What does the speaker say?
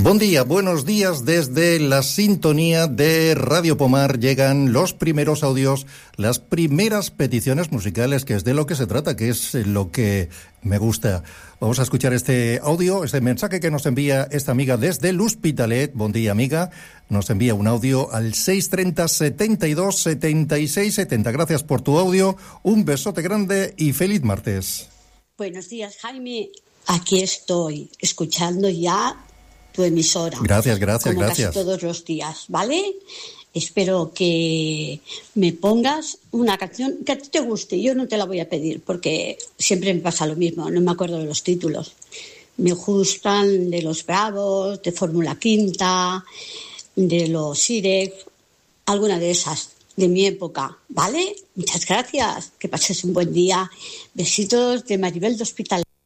Buen día, buenos días. Desde la sintonía de Radio Pomar llegan los primeros audios, las primeras peticiones musicales, que es de lo que se trata, que es lo que me gusta. Vamos a escuchar este audio, este mensaje que nos envía esta amiga desde el Hospitalet. Buen día, amiga. Nos envía un audio al 630 72 76 70. Gracias por tu audio, un besote grande y feliz martes. Buenos días, Jaime. Aquí estoy, escuchando ya tu emisora. Gracias. Como casi todos los días, ¿vale? Espero que me pongas una canción que a ti te guste. Yo no te la voy a pedir porque siempre me pasa lo mismo, no me acuerdo de los títulos. Me gustan de los Bravos, de Fórmula Quinta, de los IREC, alguna de esas, de mi época, ¿vale? Muchas gracias, que pases un buen día. Besitos de Maribel de Hospital.